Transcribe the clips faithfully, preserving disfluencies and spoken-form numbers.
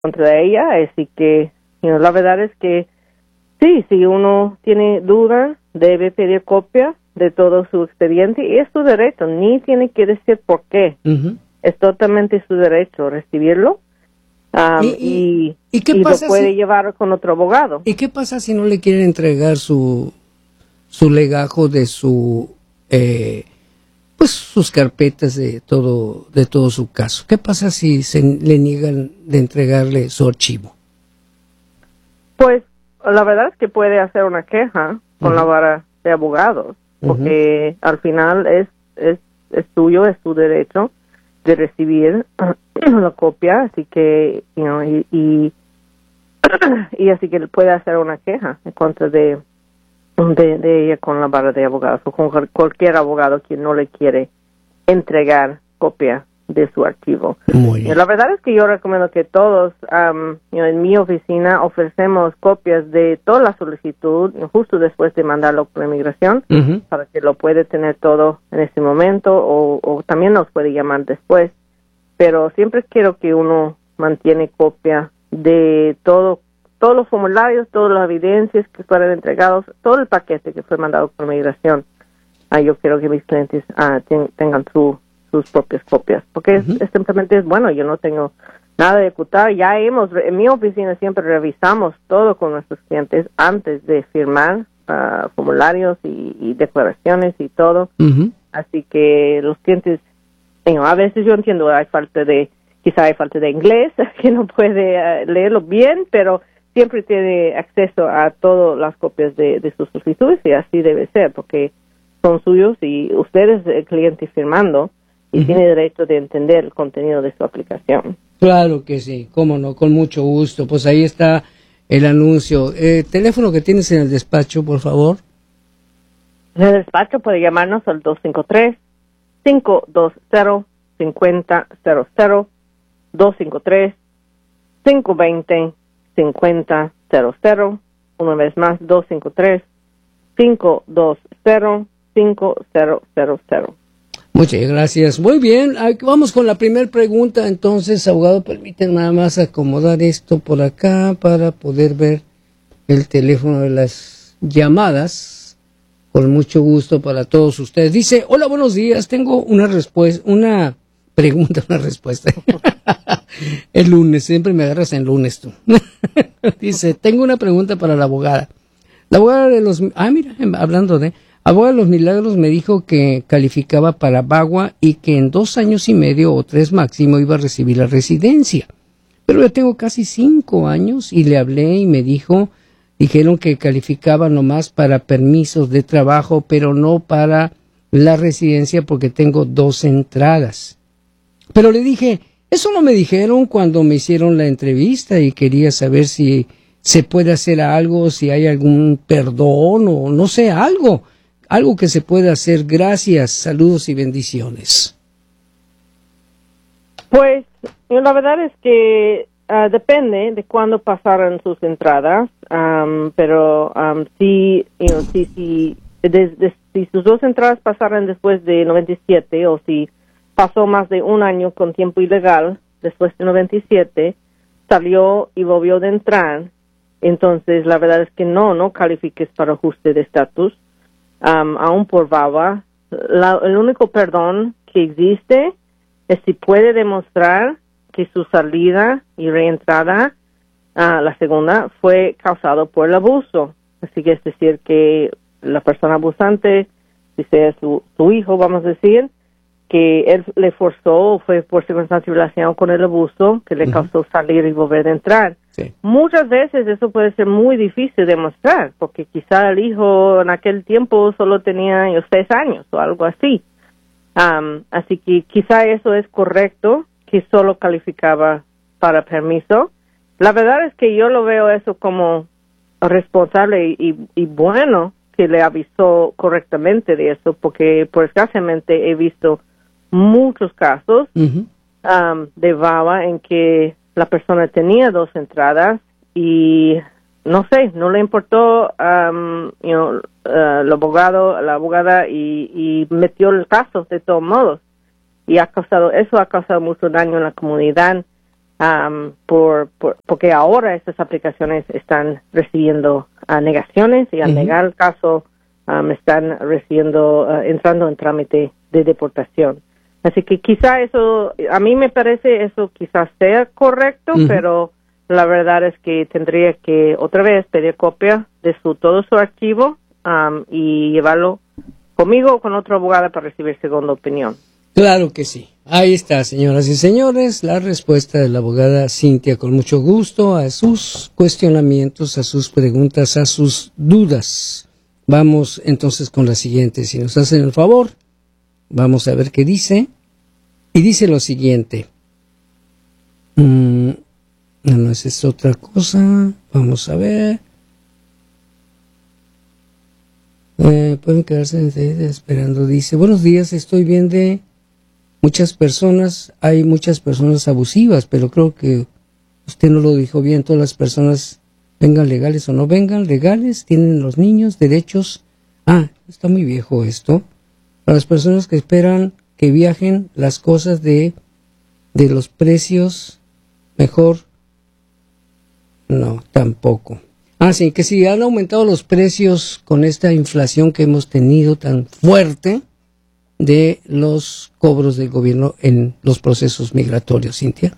contra ella, así que you know, la verdad es que sí, si uno tiene duda, debe pedir copia de todo su expediente y es su derecho, ni tiene que decir por qué. Uh-huh. Es totalmente su derecho recibirlo. Um, ¿Y, y, y, ¿y, qué y pasa lo puede si, llevar con otro abogado. ¿Y qué pasa si no le quieren entregar su su legajo de su eh, pues sus carpetas de todo de todo su caso? ¿Qué pasa si se le niegan de entregarle su archivo? Pues la verdad es que puede hacer una queja con uh-huh. la vara de abogados, porque uh-huh. al final es es es suyo, es su derecho de recibir la copia, así que you know, y, y y así que puede hacer una queja en contra de de, de ella con la vara de abogados o con cualquier abogado que no le quiere entregar copia de su archivo. Muy bien. La verdad es que yo recomiendo que todos, um, you know, en mi oficina ofrecemos copias de toda la solicitud justo después de mandarlo por inmigración, uh-huh. para que lo puede tener todo en ese momento o, o también nos puede llamar después. Pero siempre quiero que uno mantiene copia de todo, todos los formularios, todas las evidencias que fueron entregados, todo el paquete que fue mandado por inmigración. Ah, yo quiero que mis clientes ah, ten, tengan su sus propias copias, porque uh-huh. es, es simplemente es bueno, yo no tengo nada de ocultar, ya hemos, en mi oficina siempre revisamos todo con nuestros clientes antes de firmar uh, formularios y, y declaraciones y todo, uh-huh. así que los clientes, you know, a veces yo entiendo, hay falta de, quizá hay falta de inglés, que no puede uh, leerlo bien, pero siempre tiene acceso a todas las copias de, de sus solicitudes y así debe ser, porque son suyos y ustedes, el cliente firmando, y uh-huh. tiene derecho de entender el contenido de su aplicación. Claro que sí, cómo no, con mucho gusto. Pues ahí está el anuncio. Eh, teléfono que tienes en el despacho, por favor. En el despacho puede llamarnos al dos cinco tres, cinco dos cero, cinco cero cero cero, dos cinco tres, cinco dos cero, cinco cero cero cero, una vez más, dos cinco tres, cinco dos cero, cinco cero cero cero. Muchas gracias. Muy bien, vamos con la primera pregunta. Entonces, abogado, permiten nada más acomodar esto por acá para poder ver el teléfono de las llamadas. Con mucho gusto para todos ustedes. Dice, hola, buenos días. Tengo una respuesta, una pregunta, una respuesta. El lunes, siempre me agarras en lunes tú. Dice, tengo una pregunta para la abogada. La abogada de los... Ah, mira, hablando de... Abogada de los Milagros me dijo que calificaba para B A G U A y que en dos años y medio o tres máximo iba a recibir la residencia. Pero yo tengo casi cinco años y le hablé y me dijo, dijeron que calificaba nomás para permisos de trabajo, pero no para la residencia porque tengo dos entradas. Pero le dije, eso no me dijeron cuando me hicieron la entrevista y quería saber si se puede hacer algo, si hay algún perdón o no sé, algo. Algo que se puede hacer. Gracias, saludos y bendiciones. Pues la verdad es que uh, depende de cuándo pasaron sus entradas, um, pero um, si, you know, si, si, de, de, si sus dos entradas pasaron después de noventa y siete o si pasó más de un año con tiempo ilegal después de noventa y siete, salió y volvió de entrar, entonces la verdad es que no, no califiques para ajuste de estatus. Um, aún por B A B A, la, el único perdón que existe es si puede demostrar que su salida y reentrada, uh, la segunda, fue causado por el abuso. Así que es decir que la persona abusante, si sea su, su hijo, vamos a decir, que él le forzó o fue por circunstancia relacionada con el abuso que le uh-huh. causó salir y volver a entrar. Sí. Muchas veces eso puede ser muy difícil de demostrar, porque quizá el hijo en aquel tiempo solo tenía yo, seis años o algo así. Um, así que quizá eso es correcto, que solo calificaba para permiso. La verdad es que yo lo veo eso como responsable y, y, y bueno que le avisó correctamente de eso, porque por desgraciadamente he visto muchos casos uh-huh. um, de B A B A en que la persona tenía dos entradas y no sé, no le importó um, you know, uh, el abogado, la abogada y, y metió el caso de todos modos y ha causado, eso ha causado mucho daño en la comunidad. um, por, por porque ahora estas aplicaciones están recibiendo uh, negaciones y al uh-huh. negar el caso um, están recibiendo, uh, entrando en trámite de deportación. Así que quizá eso, a mí me parece eso quizás sea correcto, uh-huh. pero la verdad es que tendría que otra vez pedir copia de su todo su archivo um, y llevarlo conmigo o con otra abogada para recibir segunda opinión. Claro que sí. Ahí está, señoras y señores, la respuesta de la abogada Cintia, con mucho gusto a sus cuestionamientos, a sus preguntas, a sus dudas. Vamos entonces con la siguiente, si nos hacen el favor. Vamos a ver qué dice. Y dice lo siguiente. Mm, no, no, esa es otra cosa. Vamos a ver. Eh, pueden quedarse esperando. Dice, buenos días, estoy viendo muchas personas, hay muchas personas abusivas, pero creo que usted no lo dijo bien. Todas las personas, vengan legales o no vengan legales, tienen los niños derechos. Ah, está muy viejo esto. Para las personas que esperan que viajen, las cosas de, de los precios, mejor, no, tampoco. Ah, sí, que si han aumentado los precios con esta inflación que hemos tenido tan fuerte de los cobros del gobierno en los procesos migratorios, Cintia.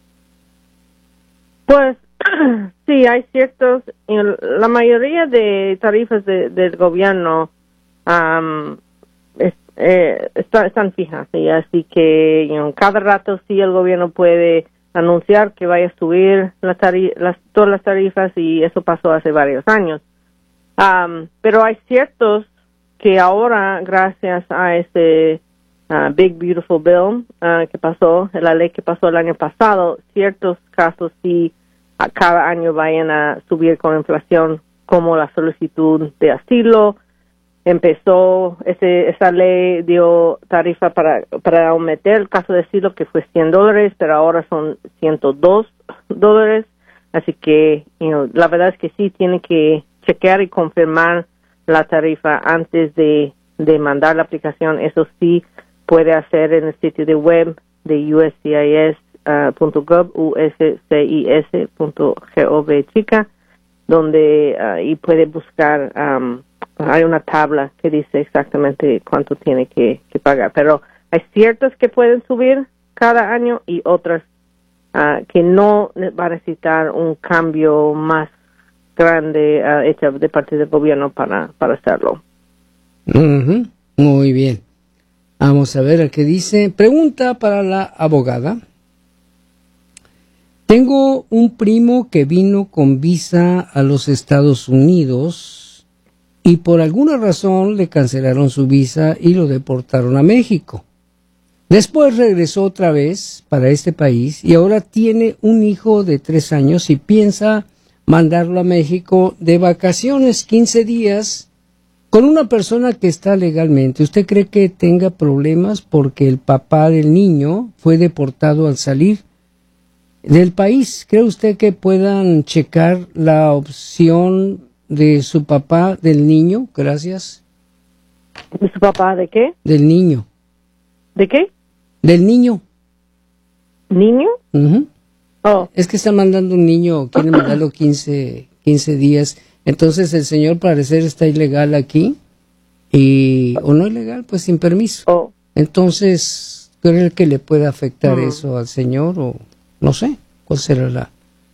Pues sí, hay ciertos, la mayoría de tarifas de, del gobierno um, es, eh, está, están fijas, ¿sí? Así que you know, cada rato sí el gobierno puede anunciar que vaya a subir las tarif- las, todas las tarifas y eso pasó hace varios años. Um, pero hay ciertos que ahora, gracias a ese uh, Big Beautiful Bill uh, que pasó, la ley que pasó el año pasado, ciertos casos sí a cada año vayan a subir con inflación, como la solicitud de asilo. Empezó, ese, esa ley dio tarifa para, para aumentar el caso de asilo, que fue cien dólares, pero ahora son ciento dos dólares. Así que, you know, la verdad es que sí tiene que chequear y confirmar la tarifa antes de, de mandar la aplicación. Eso sí puede hacer en el sitio de web de U S C I S punto gov, U S C I S punto gov chica, donde uh, y puede buscar, um, hay una tabla que dice exactamente cuánto tiene que, que pagar, pero hay ciertas que pueden subir cada año y otras uh, que no va a necesitar un cambio más grande uh, hecho de parte del gobierno para, para hacerlo. Uh-huh. Muy bien. Vamos a ver a qué dice. Pregunta para la abogada. Tengo un primo que vino con visa a los Estados Unidos y por alguna razón le cancelaron su visa y lo deportaron a México. Después regresó otra vez para este país y ahora tiene un hijo de tres años y piensa mandarlo a México de vacaciones, quince días, con una persona que está legalmente. ¿Usted cree que tenga problemas porque el papá del niño fue deportado al salir del país? ¿Cree usted que puedan checar la opción de su papá del niño? Gracias. ¿De su papá de qué? Del niño. ¿De qué? Del niño. ¿Niño? Uh-huh. Oh. Es que está mandando un niño, quiere mandarlo quince, quince días. Entonces el señor parecer está ilegal aquí y o no ilegal, pues sin permiso. Oh. Entonces, ¿cree que le puede afectar mm. eso al señor o no sé? ¿Cuál será la,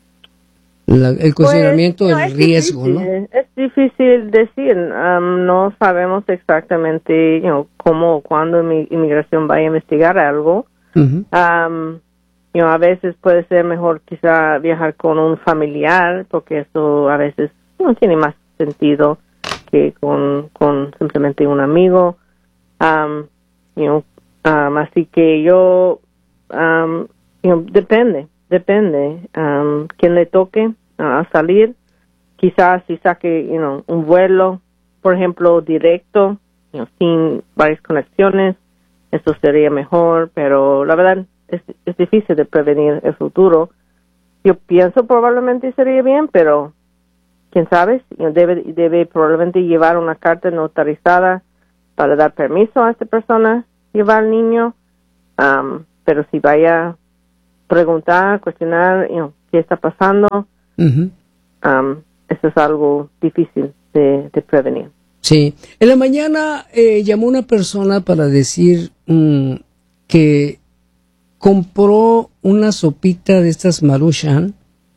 la el cuestionamiento pues, no, del riesgo, difícil, no? Es difícil decir. Um, no sabemos exactamente, you know, cómo o cuándo mi inmigración va a investigar algo. Uh-huh. Um, you know, a veces puede ser mejor quizá viajar con un familiar, porque eso a veces no tiene más sentido que con, con simplemente un amigo. Um, you know, um, así que yo, um, you know, depende, depende. Um, quien le toque uh, a salir, quizás si saque, you know, un vuelo, por ejemplo, directo, you know, sin varias conexiones, eso sería mejor, pero la verdad es, es difícil de prevenir el futuro. Yo pienso probablemente sería bien, pero quién sabe, debe, debe probablemente llevar una carta notarizada para dar permiso a esta persona llevar al niño, um, pero si vaya preguntar, cuestionar, you know, qué está pasando. Uh-huh. Um, eso es algo difícil de, de prevenir. Sí. En la mañana eh, llamó una persona para decir um, que compró una sopita de estas Maruchan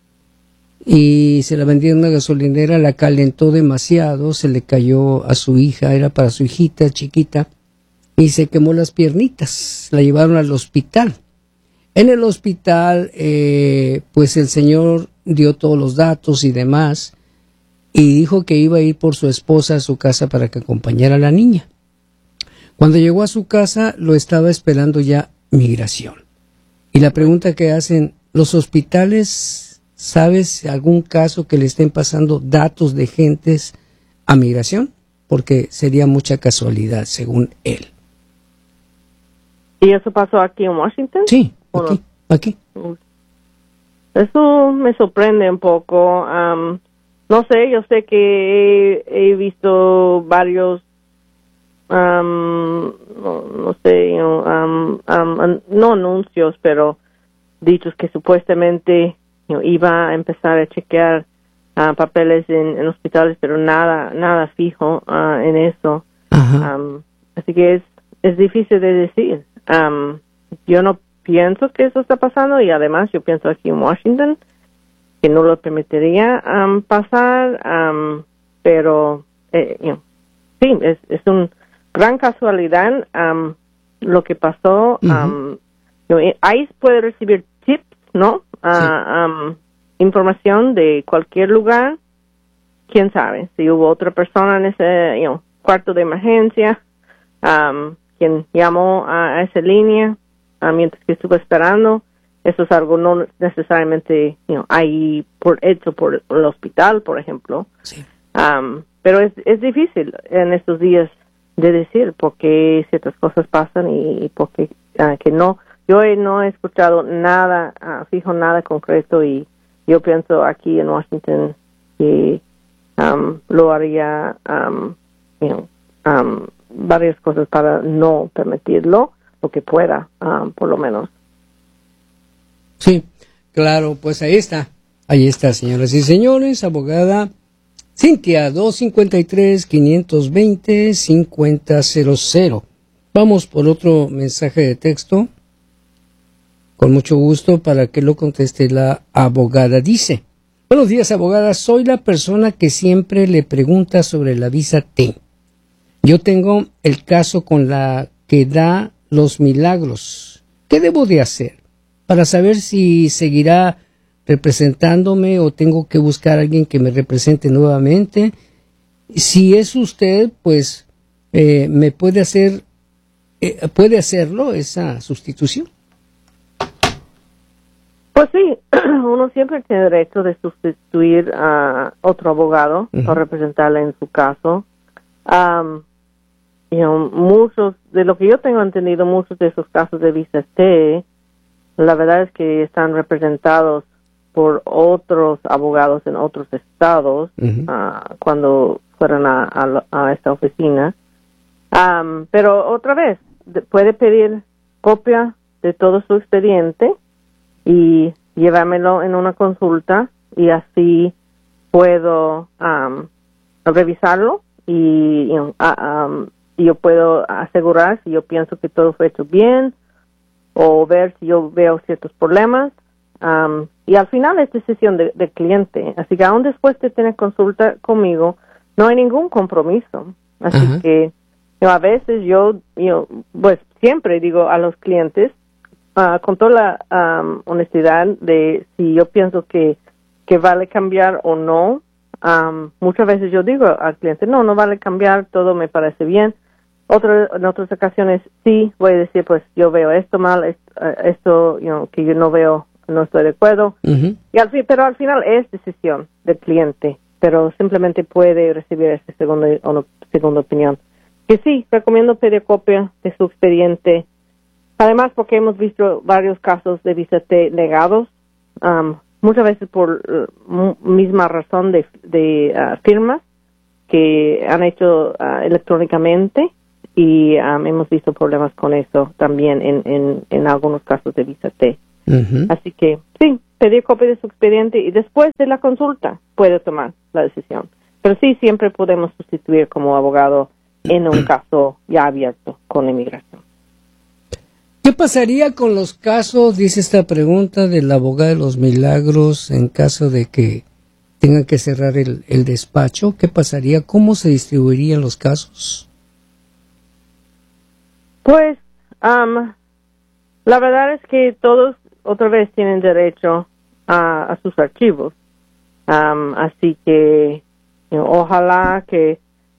y se la vendió en una gasolinera, la calentó demasiado, se le cayó a su hija, era para su hijita chiquita, y se quemó las piernitas. La llevaron al hospital. En el hospital, eh, pues el señor dio todos los datos y demás, y dijo que iba a ir por su esposa a su casa para que acompañara a la niña. Cuando llegó a su casa, lo estaba esperando ya migración. Y la pregunta que hacen, ¿los hospitales, sabes algún caso que le estén pasando datos de gentes a migración? Porque sería mucha casualidad, según él. ¿Y eso pasó aquí en Washington? Sí, aquí, no? aquí. Eso me sorprende un poco. Um, no sé, yo sé que he, he visto varios, um, no, no sé, you know, um, um, no anuncios, pero dichos que supuestamente you know, iba a empezar a chequear uh, papeles en, en hospitales, pero nada, nada fijo uh, en eso. Um, así que es, es difícil de decir. Um, yo no pienso que eso está pasando, y además yo pienso aquí en Washington que no lo permitiría um, pasar, um, pero eh, you know, sí, es, es una gran casualidad um, lo que pasó. Uh-huh. um, you know, ICE puede recibir tips, ¿no? Uh, sí. um, información de cualquier lugar. Quién sabe si hubo otra persona en ese you know, cuarto de emergencia, um, quien llamó a, a esa línea uh, mientras que estuvo esperando. Eso es algo no necesariamente you know, ahí por, hecho por el hospital, por ejemplo. Sí. Um, pero es, es difícil en estos días de decir por qué ciertas cosas pasan y, y por qué uh, que no. Yo he, no he escuchado nada, uh, fijo, nada concreto, y yo pienso aquí en Washington que um, lo haría um, you know, um, varias cosas para no permitirlo, lo que pueda, um, por lo menos. Sí, claro, pues ahí está, ahí está, señoras y señores, abogada Cintia, dos cinco tres, cinco dos cero, cinco cero cero. Vamos por otro mensaje de texto, con mucho gusto, para que lo conteste la abogada. Dice: buenos días, abogada, soy la persona que siempre le pregunta sobre la visa T. Yo tengo el caso con la que da los milagros. ¿Qué debo de hacer para saber si seguirá representándome o tengo que buscar a alguien que me represente nuevamente? Si es usted, pues eh, me puede hacer, eh, puede hacerlo esa sustitución. Pues sí, uno siempre tiene derecho de sustituir a otro abogado uh-huh. para representarle en su caso. Um, you know, muchos, de lo que yo tengo entendido, muchos de esos casos de visa T, la verdad es que están representados por otros abogados en otros estados uh-huh. uh, cuando fueron a, a, a esta oficina. Um, pero otra vez, de, puede pedir copia de todo su expediente y llevármelo en una consulta, y así puedo um, revisarlo y you know, uh, um, yo puedo asegurar si yo pienso que todo fue hecho bien, o ver si yo veo ciertos problemas, um, y al final es decisión del de cliente, así que aún después de tener consulta conmigo no hay ningún compromiso, así uh-huh. que you know, a veces yo, yo pues siempre digo a los clientes uh, con toda la um, honestidad de si yo pienso que, que vale cambiar o no. Um, muchas veces yo digo al cliente, no, no vale cambiar, todo me parece bien. Otra, en otras ocasiones sí voy a decir, pues yo veo esto mal, esto, esto you know, que yo no veo, no estoy de acuerdo. Uh-huh. Y al fin, pero al final es decisión del cliente, pero simplemente puede recibir esta segunda, o segunda opinión. Que sí, recomiendo pedir copia de su expediente. Además, porque hemos visto varios casos de visa T negados, um, muchas veces por uh, misma razón de, de uh, firmas que han hecho uh, electrónicamente, y um, hemos visto problemas con eso también en, en, en algunos casos de visa T. Uh-huh. Así que sí, pedir copia de su expediente y después de la consulta puede tomar la decisión. Pero sí, siempre podemos sustituir como abogado en un caso ya abierto con inmigración. ¿Qué pasaría con los casos, dice esta pregunta, del abogado de los milagros en caso de que tengan que cerrar el, el despacho? ¿Qué pasaría? ¿Cómo se distribuirían los casos? Pues, um, la verdad es que todos otra vez tienen derecho a, a sus archivos. Um, así que you know, ojalá que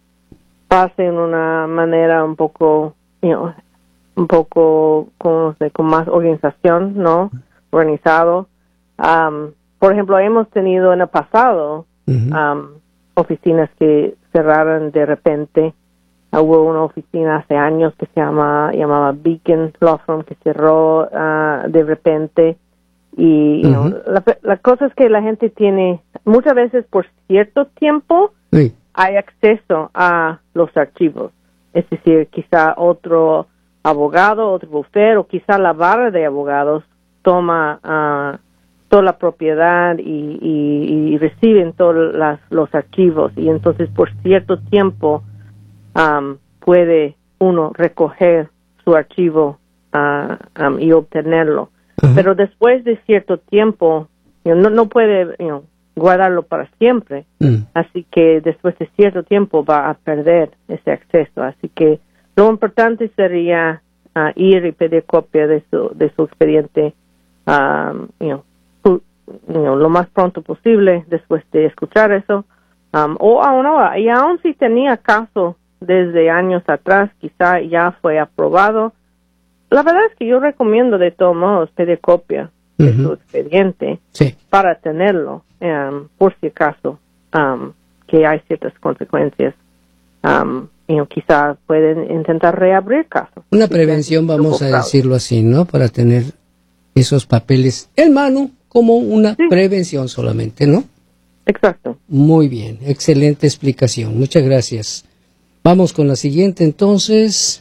pase en una manera un poco, you know, un poco con, con más organización, ¿no? Organizado. Um, por ejemplo, hemos tenido en el pasado uh-huh. um, oficinas que cerraron de repente. Uh, hubo una oficina hace años que se llama llamaba Beacon Law Firm que cerró uh, de repente. Y you uh-huh. know, la, la cosa es que la gente tiene, muchas veces por cierto tiempo, sí. hay acceso a los archivos. Es decir, quizá otro abogado, otro bufete, o quizá la barra de abogados toma uh, toda la propiedad y, y, y reciben todos las, los archivos. Y entonces por cierto tiempo um, puede uno recoger su archivo uh, um, y obtenerlo. Uh-huh. Pero después de cierto tiempo, you know, no, no puede you know, guardarlo para siempre. Uh-huh. Así que después de cierto tiempo va a perder ese acceso. Así que lo importante sería uh, ir y pedir copia de su, de su expediente um, you know, su, you know, lo más pronto posible después de escuchar eso. Um, o aún ahora, y aún si tenía caso desde años atrás, quizá ya fue aprobado. La verdad es que yo recomiendo de todos modos pedir copia de uh-huh. su expediente sí. para tenerlo, um, por si acaso um, que hay ciertas consecuencias. Um, you know, quizá pueden intentar reabrir casos. Una prevención, vamos a decirlo así, ¿no? Para tener esos papeles en mano como una sí. prevención solamente, ¿no? Exacto. Muy bien, excelente explicación. Muchas gracias. Vamos con la siguiente entonces.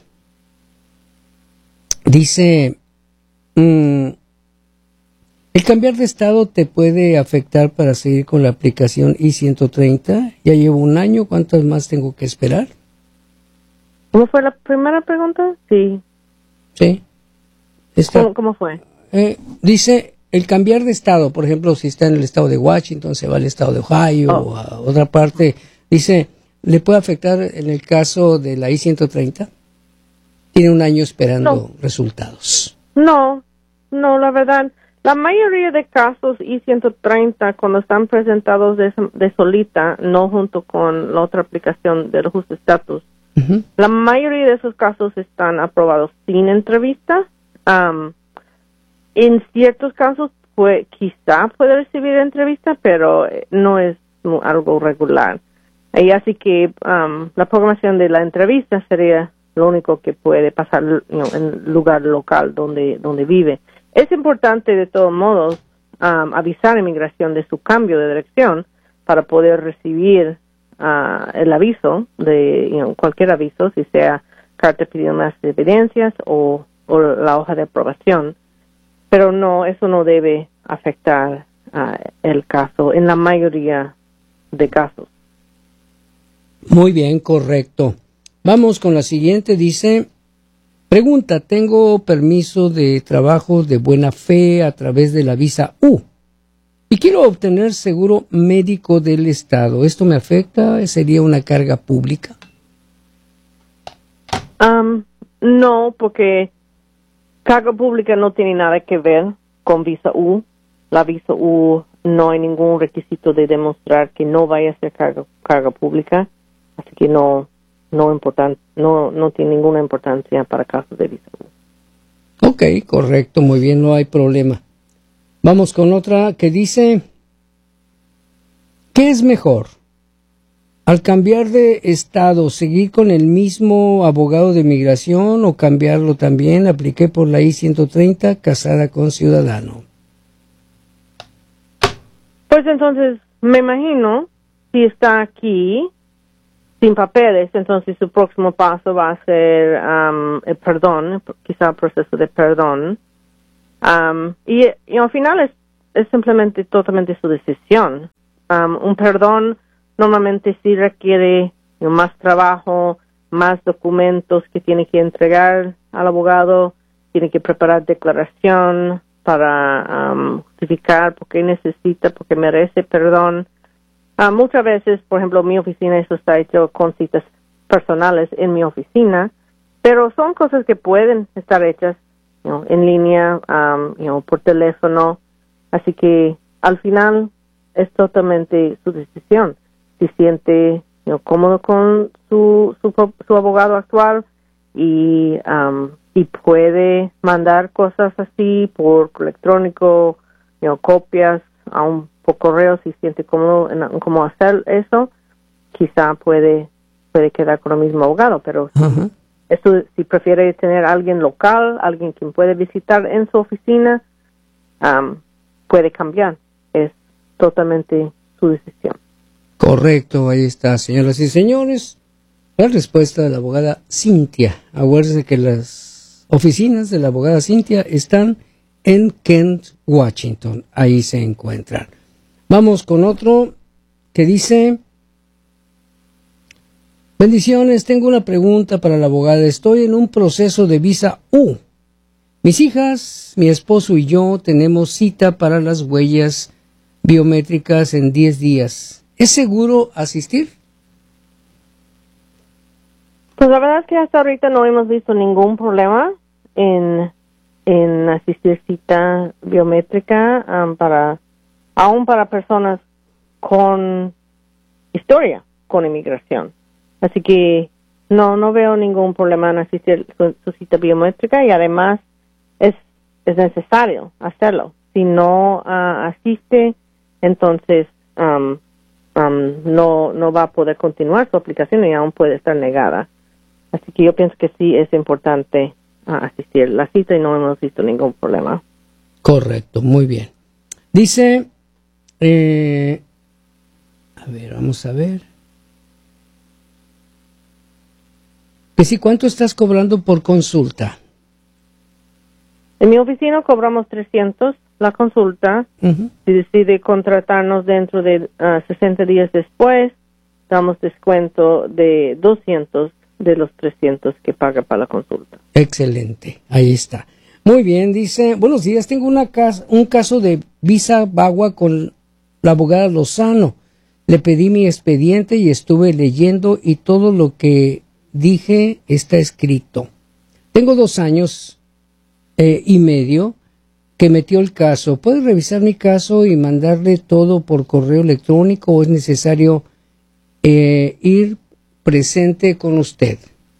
Dice, mmm, ¿el cambiar de estado te puede afectar para seguir con la aplicación I ciento treinta? Ya llevo un año, ¿cuántas más tengo que esperar? ¿Cómo fue la primera pregunta? Sí. Sí. Está, ¿Cómo, ¿Cómo fue? Eh, dice, el cambiar de estado, por ejemplo, si está en el estado de Washington, se va al estado de Ohio oh. o a otra parte, dice, ¿le puede afectar en el caso de la I ciento treinta? Tiene un año esperando no. resultados. No, no, la verdad, la mayoría de casos I ciento treinta cuando están presentados de, de solita, no junto con la otra aplicación del ajuste de estatus, uh-huh. la mayoría de esos casos están aprobados sin entrevista. Um, en ciertos casos, pues, quizá puede recibir entrevista, pero no es algo regular. Y así que um, la programación de la entrevista sería lo único que puede pasar you know, en el lugar local donde donde vive. Es importante de todos modos um, avisar a inmigración de su cambio de dirección para poder recibir uh, el aviso de you know, cualquier aviso, si sea carta pidiendo más evidencias o, o la hoja de aprobación. Pero no, eso no debe afectar uh, el caso en la mayoría de casos. Muy bien, correcto. Vamos con la siguiente, dice, pregunta, tengo permiso de trabajo de buena fe a través de la visa U y quiero obtener seguro médico del Estado. ¿Esto me afecta? ¿Sería una carga pública? Um, no, porque carga pública no tiene nada que ver con visa U. La visa U no hay ningún requisito de demostrar que no vaya a ser carga, carga pública, así que no... No, important, no, no tiene ninguna importancia para casos de visa. Ok, correcto, muy bien, no hay problema. Vamos con otra que dice, ¿qué es mejor? Al cambiar de estado, ¿seguir con el mismo abogado de migración o cambiarlo también? Apliqué por la I ciento treinta, casada con ciudadano. Pues entonces, me imagino, si está aquí sin papeles, entonces su próximo paso va a ser um, el perdón, quizá el proceso de perdón. Um, y, y al final es, es simplemente totalmente su decisión. Um, un perdón normalmente sí requiere you know, más trabajo, más documentos que tiene que entregar al abogado, tiene que preparar declaración para um, justificar por qué necesita, por qué merece perdón. Uh, muchas veces, por ejemplo, mi oficina, eso está hecho con citas personales en mi oficina, pero son cosas que pueden estar hechas you know, en línea, um, you know, por teléfono, así que al final es totalmente su decisión. Si siente you know, cómodo con su, su su abogado actual y um, y puede mandar cosas así por electrónico, you know, copias a un por correo, si siente cómodo en, en cómo hacer eso, quizá puede puede quedar con el mismo abogado, pero uh-huh. Eso, si prefiere tener a alguien local, alguien quien puede visitar en su oficina, um, puede cambiar. Es totalmente su decisión. Correcto, ahí está, señoras y señores. La respuesta de la abogada Cintia. Acuérdense que las oficinas de la abogada Cintia están en Kent, Washington. Ahí se encuentran. Vamos con otro que dice... Bendiciones, tengo una pregunta para la abogada. Estoy en un proceso de visa U. Mis hijas, mi esposo y yo tenemos cita para las huellas biométricas en diez días. ¿Es seguro asistir? Pues la verdad es que hasta ahorita no hemos visto ningún problema en, en asistir cita biométrica um, para, aún para personas con historia con inmigración. Así que no no veo ningún problema en asistir su, su cita biométrica y además es es necesario hacerlo. Si no uh, asiste, entonces um, um, no no va a poder continuar su aplicación y aún puede estar negada. Así que yo pienso que sí es importante uh, asistir la cita y no hemos visto ningún problema. Correcto, muy bien. Dice, eh, a ver, vamos a ver. Que sí, ¿cuánto estás cobrando por consulta? En mi oficina cobramos trescientos la consulta. Uh-huh. Si decide contratarnos dentro de uh, sesenta días después, damos descuento de doscientos de los trescientos que paga para la consulta. Excelente, ahí está. Muy bien, dice, buenos días, tengo una cas- un caso de visa V A W A con la abogada Lozano. Le pedí mi expediente y estuve leyendo y todo lo que dije está escrito. Tengo dos años eh, y medio que metió el caso. ¿Puede revisar mi caso y mandarle todo por correo electrónico o es necesario eh, ir presente con usted?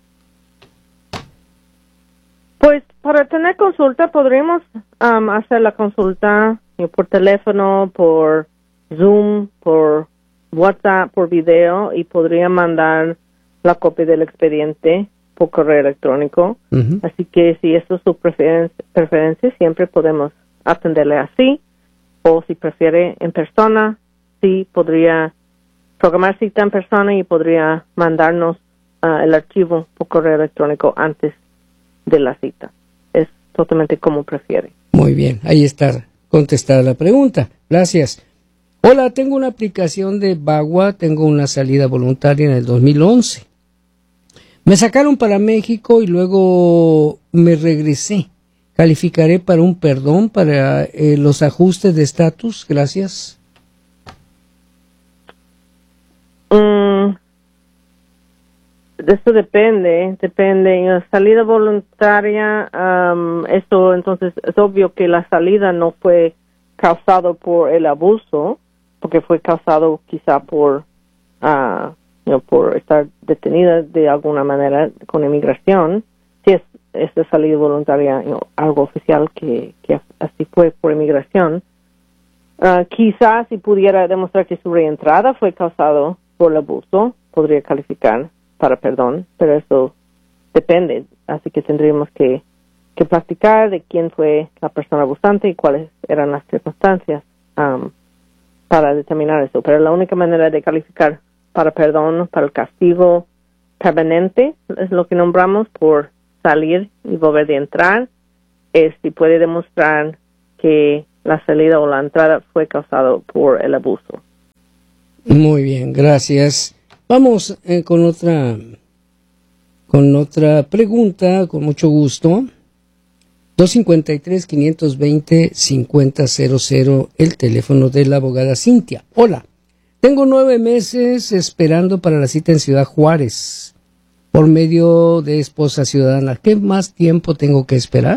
Pues para tener consulta podríamos um, hacer la consulta eh, por teléfono, por Zoom, por WhatsApp, por video y podría mandar la copia del expediente por correo electrónico. Uh-huh. Así que si eso es su preferencia, preferencia, siempre podemos atenderle así. O si prefiere en persona, sí podría programar cita en persona y podría mandarnos uh, el archivo por correo electrónico antes de la cita. Es totalmente como prefiere. Muy bien, ahí está contestada la pregunta. Gracias. Hola, tengo una aplicación de V A W A, tengo una salida voluntaria en el dos mil once. Me sacaron para México y luego me regresé. ¿Calificaré para un perdón para eh, los ajustes de estatus? Gracias. Mm, esto depende, depende. La salida voluntaria, um, esto entonces es obvio que la salida no fue causado por el abuso, porque fue causado quizá por... Uh, You know, por estar detenida de alguna manera con inmigración. Si es esta salida voluntaria, you know, algo oficial que, que así fue por inmigración, uh, quizás si pudiera demostrar que su reentrada fue causado por el abuso, podría calificar para perdón, pero eso depende, así que tendríamos que, que practicar de quién fue la persona abusante y cuáles eran las circunstancias um, para determinar eso, pero la única manera de calificar para perdón, para el castigo permanente, es lo que nombramos por salir y volver de entrar, es si puede demostrar que la salida o la entrada fue causado por el abuso. Muy bien, gracias. Vamos eh, con otra con otra pregunta, con mucho gusto. dos cinco tres, cinco dos cero, cinco cero cero, el teléfono de la abogada Cintia. Hola, tengo nueve meses esperando para la cita en Ciudad Juárez por medio de Esposa Ciudadana. ¿Qué más tiempo tengo que esperar?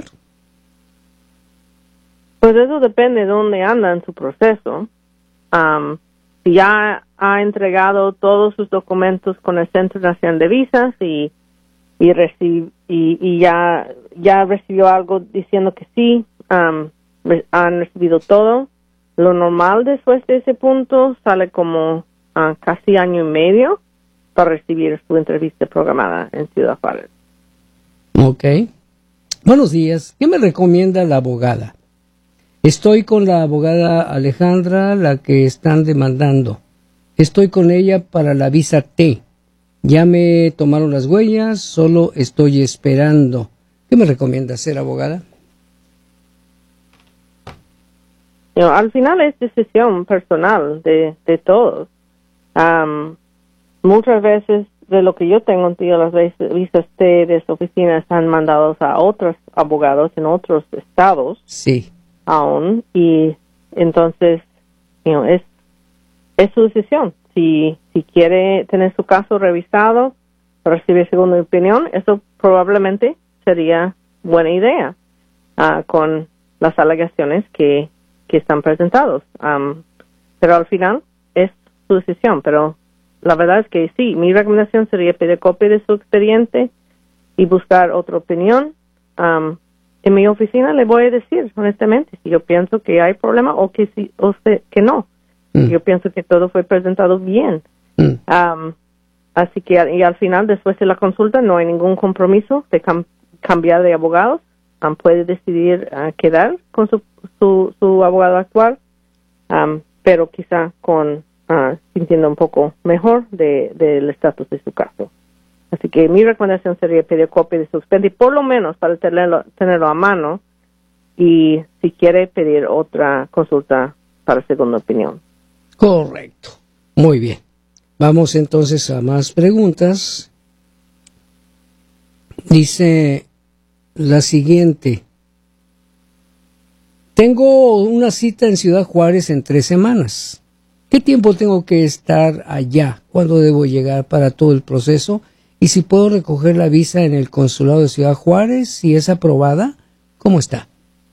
Pues eso depende de dónde anda en su proceso. Um, si ya ha entregado todos sus documentos con el Centro Nacional de Visas y y, reci- y, y ya ya recibió algo diciendo que sí, um, re- han recibido todo. Lo normal después de ese punto sale como uh, casi año y medio para recibir su entrevista programada en Ciudad Juárez. Ok. Buenos días. ¿Qué me recomienda la abogada? Estoy con la abogada Alejandra, la que están demandando. Estoy con ella para la visa T. Ya me tomaron las huellas, solo estoy esperando. ¿Qué me recomienda hacer, abogada? You know, al final es decisión personal de, de todos. Um, muchas veces, de lo que yo tengo entendido, las visas T de esta oficina están mandados a otros abogados en otros estados. Sí. Aún, y entonces, you know, es, es su decisión. Si, si quiere tener su caso revisado, recibir segunda opinión, eso probablemente sería buena idea uh, con las alegaciones que, que están presentados. Um, pero al final es su decisión. Pero la verdad es que sí, mi recomendación sería pedir copia de su expediente y buscar otra opinión. Um, en mi oficina le voy a decir honestamente si yo pienso que hay problema o que sí o se, que no. Mm. Yo pienso que todo fue presentado bien. Mm. Um, así que y al final, después de la consulta, no hay ningún compromiso de cam- cambiar de abogados. Um, puede decidir uh, quedar con su, su, su abogado actual, um, pero quizá con uh, sintiendo un poco mejor de del estatus de su caso. Así que mi recomendación sería pedir copia de su expediente, por lo menos para tenerlo, tenerlo a mano, y si quiere pedir otra consulta para segunda opinión. Correcto. Muy bien. Vamos entonces a más preguntas. Dice la siguiente. Tengo una cita en Ciudad Juárez en tres semanas. ¿Qué tiempo tengo que estar allá? ¿Cuándo debo llegar para todo el proceso? Y si puedo recoger la visa en el consulado de Ciudad Juárez, si es aprobada, ¿cómo está?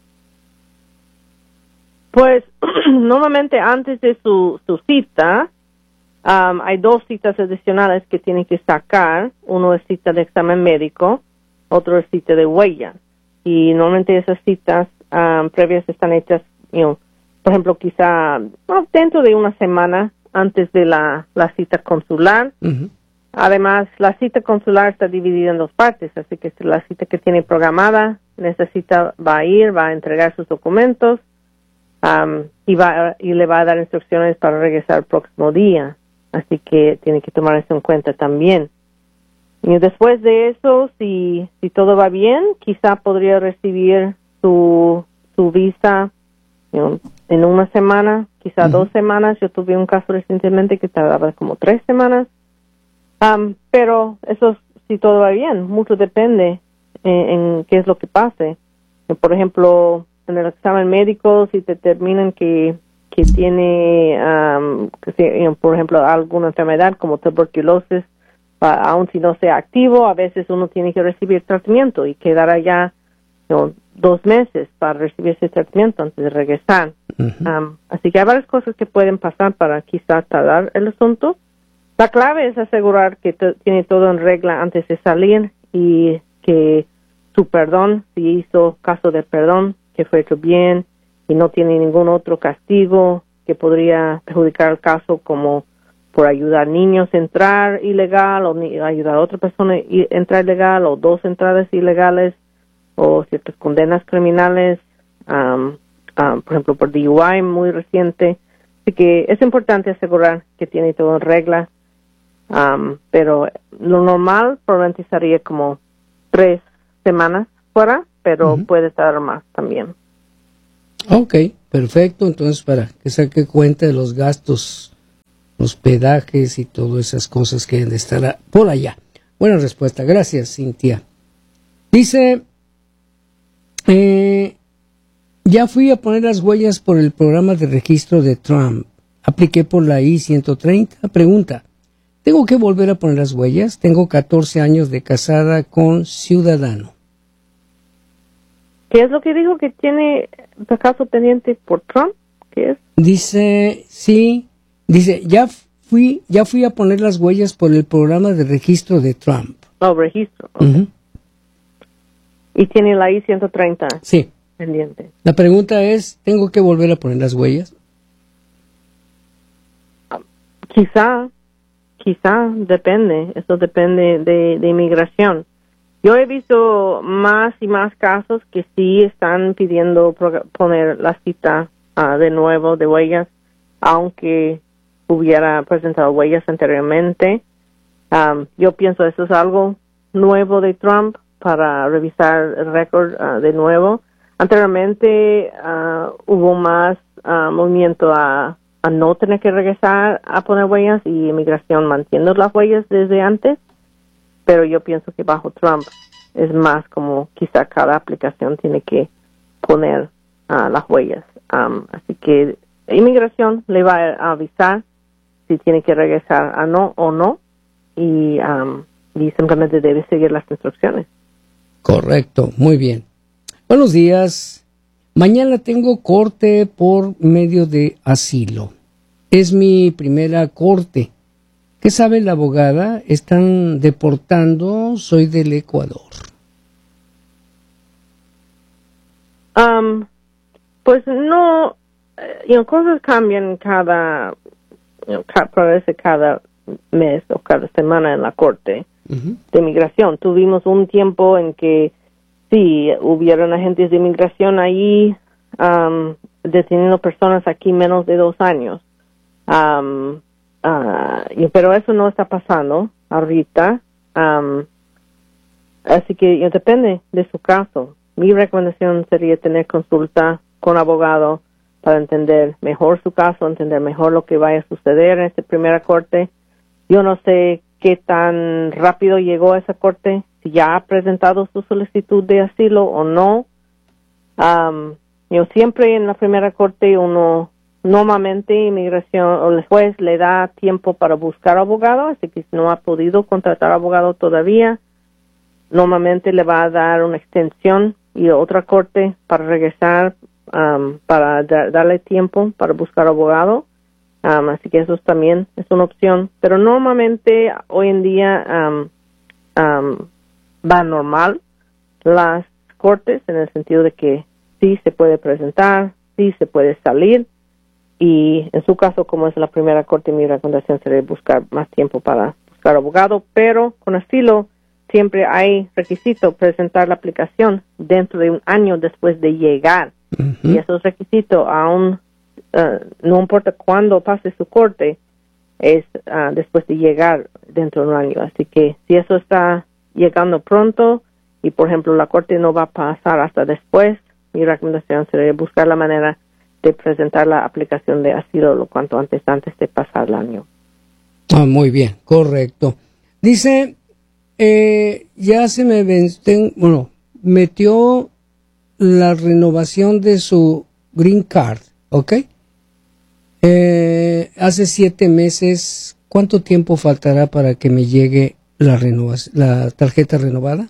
Pues normalmente antes de su, su cita, um, hay dos citas adicionales que tienen que sacar. Uno es cita de examen médico, otro es cita de huellas. Y normalmente esas citas um, previas están hechas, you know, por ejemplo, quizá well, dentro de una semana antes de la, la cita consular. Uh-huh. Además, la cita consular está dividida en dos partes, así que la cita que tiene programada, en esa cita va a ir, va a entregar sus documentos, Um, y, va, y le va a dar instrucciones para regresar el próximo día. Así que tiene que tomar eso en cuenta también. Y después de eso, si, si todo va bien, quizá podría recibir su, su visa you know, en una semana, quizá uh-huh. dos semanas. Yo tuve un caso recientemente que tardaba como tres semanas. Um, pero eso, si todo va bien, mucho depende en, en qué es lo que pase. Por ejemplo, en el examen médico, si determinan que, que tiene, um, que si, you know, por ejemplo, alguna enfermedad como tuberculosis, uh, aun si no sea activo, a veces uno tiene que recibir tratamiento y quedar allá you know, dos meses para recibir ese tratamiento antes de regresar. Uh-huh. Um, así que hay varias cosas que pueden pasar para quizás tardar el asunto. La clave es asegurar que t- tiene todo en regla antes de salir y que su perdón, si hizo caso de perdón, que fue hecho bien y no tiene ningún otro castigo que podría perjudicar el caso, como por ayudar niños a entrar ilegal o ni, ayudar a otra persona a entrar ilegal o dos entradas ilegales o ciertas condenas criminales, um, um, por ejemplo por D U I muy reciente. Así que es importante asegurar que tiene todo en regla, um, pero lo normal probablemente sería como tres semanas fuera pero Uh-huh. puede estar más también. Ok, perfecto. Entonces, para que saque cuenta de los gastos, los pedajes y todas esas cosas que deben de estar a- por allá. Buena respuesta. Gracias, Cintia. Dice, eh, ya fui a poner las huellas por el programa de registro de Trump. Apliqué por la I ciento treinta. Pregunta, ¿tengo que volver a poner las huellas? Tengo catorce años de casada con ciudadano. ¿Qué es lo que dijo que tiene el caso pendiente por Trump? ¿Qué es? Dice, sí, dice, ya fui, ya fui a poner las huellas por el programa de registro de Trump. Oh, registro. Ok. Ujú. Y tiene la I ciento treinta Sí. pendiente. La pregunta es, ¿tengo que volver a poner las huellas? Quizá, quizá, depende. Eso depende de, de inmigración. Yo he visto más y más casos que sí están pidiendo pro- poner la cita uh, de nuevo de huellas, aunque hubiera presentado huellas anteriormente. Um, yo pienso eso es algo nuevo de Trump para revisar el récord uh, de nuevo. Anteriormente uh, hubo más uh, movimiento a, a no tener que regresar a poner huellas y inmigración mantiene las huellas desde antes. Pero yo pienso que bajo Trump es más como quizá cada aplicación tiene que poner uh, las huellas. Um, así que inmigración le va a avisar si tiene que regresar a no o no y, um, y simplemente debe seguir las instrucciones. Correcto, muy bien. Buenos días. Mañana tengo corte por medio de asilo. Es mi primera corte. ¿Qué sabe la abogada? Están deportando, soy del Ecuador. Um, pues no, eh, you know, cosas cambian cada, you know, ca- parece cada mes o cada semana en la corte Uh-huh. de inmigración. Tuvimos un tiempo en que sí, hubieron agentes de inmigración ahí um, deteniendo personas aquí menos de dos años. Um, Uh, y, pero eso no está pasando ahorita, um, así que you know, depende de su caso. Mi recomendación sería tener consulta con abogado para entender mejor su caso, entender mejor lo que vaya a suceder en esta primera corte. Yo no sé qué tan rápido llegó a esa corte, si ya ha presentado su solicitud de asilo o no. Um, you know, siempre en la primera corte uno normalmente inmigración o el juez le da tiempo para buscar abogado, así que si no ha podido contratar abogado todavía, normalmente le va a dar una extensión y otra corte para regresar, um, para da- darle tiempo para buscar abogado, um, así que eso también es una opción, pero normalmente hoy en día um, um, va normal las cortes en el sentido de que sí se puede presentar, sí se puede salir. Y en su caso, como es la primera corte, mi recomendación sería buscar más tiempo para buscar abogado, pero con asilo siempre hay requisito presentar la aplicación dentro de un año después de llegar. Uh-huh. Y esos requisitos, aún uh, no importa cuándo pase su corte, es uh, después de llegar dentro de un año. Así que si eso está llegando pronto y, por ejemplo, la corte no va a pasar hasta después, mi recomendación sería buscar la manera de presentar la aplicación de asilo lo cuanto antes, antes de pasar el año. Ah, muy bien, correcto. Dice, eh, ya se me venció, bueno, metió la renovación de su Green Card, ¿ok? Eh, hace siete meses, ¿cuánto tiempo faltará para que me llegue la renovación, la tarjeta renovada?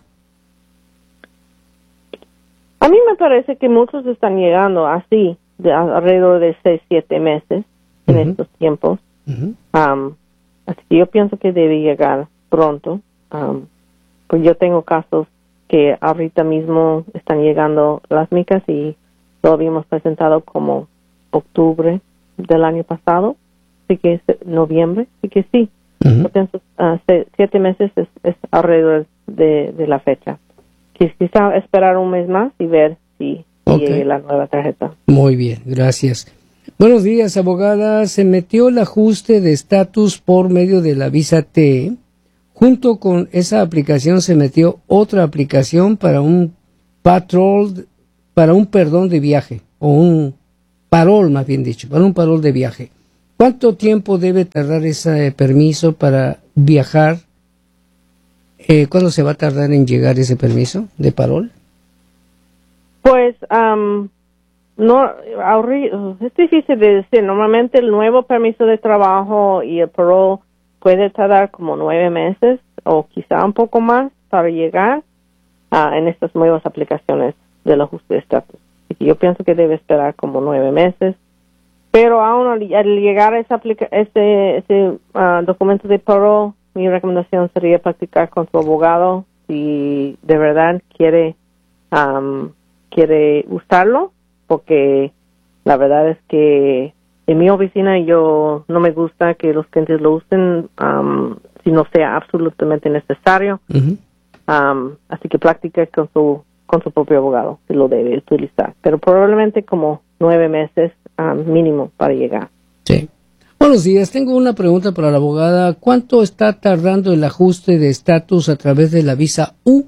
A mí me parece que muchos están llegando así, de alrededor de seis, siete meses en Uh-huh. estos tiempos. Uh-huh. Um, así que yo pienso que debe llegar pronto. Um, pues yo tengo casos que ahorita mismo están llegando las micas y lo habíamos presentado como octubre del año pasado, así que es noviembre, así que sí. Uh-huh. Yo pienso uh, siete meses es, es alrededor de, de la fecha. Quizá esperar un mes más y ver si Okay. llegue la nueva tarjeta. Muy bien, gracias. Buenos días, abogada. Se metió el ajuste de estatus por medio de la visa T. Junto con esa aplicación se metió otra aplicación para un patrol, para un perdón de viaje, o un parol, más bien dicho, para un parol de viaje. ¿Cuánto tiempo debe tardar ese permiso para viajar? Eh, ¿Cuándo se va a tardar en llegar ese permiso de parol? Pues, um, no, es difícil de decir. Normalmente el nuevo permiso de trabajo y el parol puede tardar como nueve meses o quizá un poco más para llegar uh, en estas nuevas aplicaciones del ajuste de estatus. Así que yo pienso que debe esperar como nueve meses. Pero aún al, al llegar a esa aplica ese, ese uh, documento de parol, mi recomendación sería practicar con su abogado si de verdad quiere um, quiere usarlo, porque la verdad es que en mi oficina yo no me gusta que los clientes lo usen um, si no sea absolutamente necesario. Uh-huh. um, así que practique con su con su propio abogado si lo debe utilizar, pero probablemente como nueve meses um, mínimo para llegar. Sí. Buenos días, tengo una pregunta para la abogada. ¿Cuánto está tardando el ajuste de estatus a través de la visa U?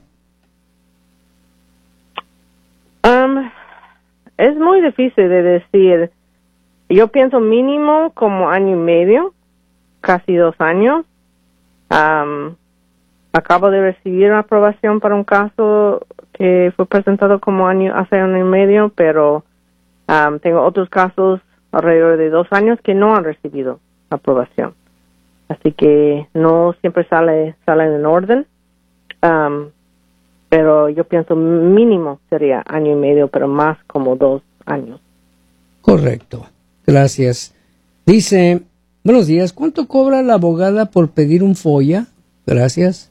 Um, es muy difícil de decir. Yo pienso mínimo como año y medio, casi dos años. Um, acabo de recibir una aprobación para un caso que fue presentado como año hace año y medio, pero um, tengo otros casos alrededor de dos años que no han recibido aprobación. Así que no siempre sale sale en orden. Um, pero yo pienso mínimo sería año y medio, pero más como dos años. Correcto. Gracias. Dice, buenos días, ¿cuánto cobra la abogada por pedir un FOIA? Gracias.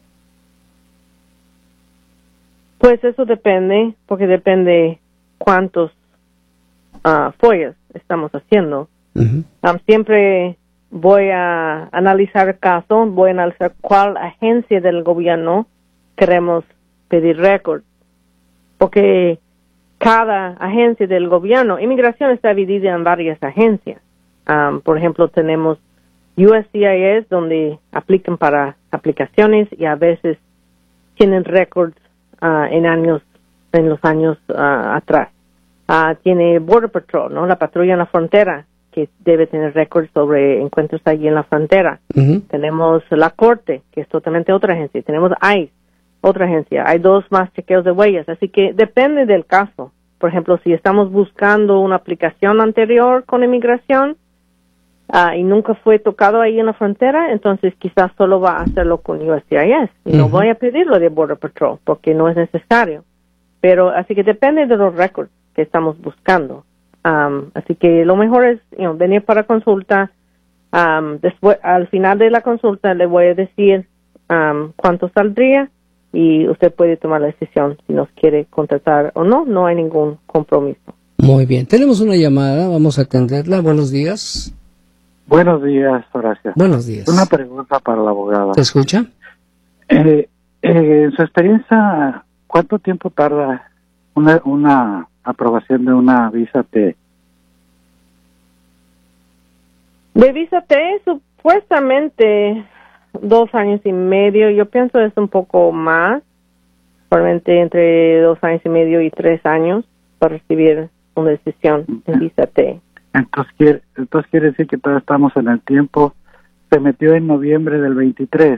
Pues eso depende, porque depende cuántos uh, FOIAs estamos haciendo. Uh-huh. Um, siempre voy a analizar el caso, voy a analizar cuál agencia del gobierno queremos pedir récord, porque cada agencia del gobierno, inmigración está dividida en varias agencias. Um, por ejemplo, tenemos U S C I S, donde aplican para aplicaciones y a veces tienen récords uh, en años, en los años uh, atrás. Uh, tiene Border Patrol, ¿no? La patrulla en la frontera, que debe tener récords sobre encuentros allí en la frontera. Uh-huh. Tenemos la Corte, que es totalmente otra agencia. Tenemos I C E, otra agencia. Hay dos más chequeos de huellas. Así que depende del caso. Por ejemplo, si estamos buscando una aplicación anterior con inmigración uh, y nunca fue tocado ahí en la frontera, entonces quizás solo va a hacerlo con U S C I S. Y uh-huh. no voy a pedirlo de Border Patrol porque no es necesario. Pero así que depende de los récords que estamos buscando. Um, así que lo mejor es you know, venir para consulta. Um, después, al final de la consulta le voy a decir um, cuánto saldría y usted puede tomar la decisión si nos quiere contratar o no. No hay ningún compromiso. Muy bien. Tenemos una llamada. Vamos a atenderla. Buenos días. Buenos días, Horacio. Buenos días. Una pregunta para la abogada. ¿Te escucha? Eh, eh, en su experiencia, ¿cuánto tiempo tarda una, una aprobación de una visa T? De visa T, supuestamente dos años y medio. Yo pienso es un poco más, probablemente entre dos años y medio y tres años para recibir una decisión en visa T. Entonces quiere, entonces quiere decir que todavía estamos en el tiempo. Se metió en noviembre del veintitrés.